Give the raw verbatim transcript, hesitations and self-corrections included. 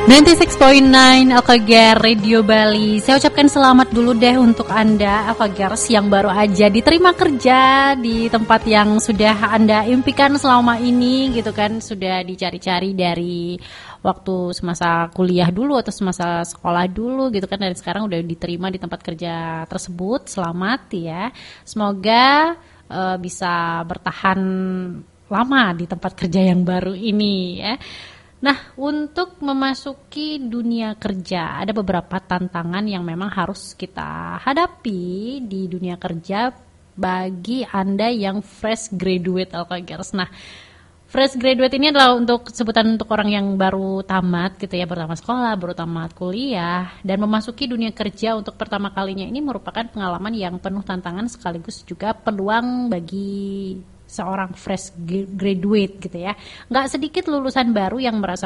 sembilan puluh enam koma sembilan Alkager Radio Bali. Saya ucapkan selamat dulu deh untuk Anda Alkagers yang baru aja diterima kerja di tempat yang sudah Anda impikan selama ini gitu kan. Sudah dicari-cari dari waktu semasa kuliah dulu atau semasa sekolah dulu gitu kan. Dan sekarang udah diterima di tempat kerja tersebut. Selamat ya. Semoga uh, bisa bertahan lama di tempat kerja yang baru ini ya. Nah, untuk memasuki dunia kerja, ada beberapa tantangan yang memang harus kita hadapi di dunia kerja bagi Anda yang fresh graduate Alkagers. Nah, fresh graduate ini adalah untuk sebutan untuk orang yang baru tamat gitu ya, baru tamat sekolah, baru tamat kuliah, dan memasuki dunia kerja untuk pertama kalinya ini merupakan pengalaman yang penuh tantangan sekaligus juga peluang bagi seorang fresh graduate gitu ya. Nggak sedikit lulusan baru yang merasa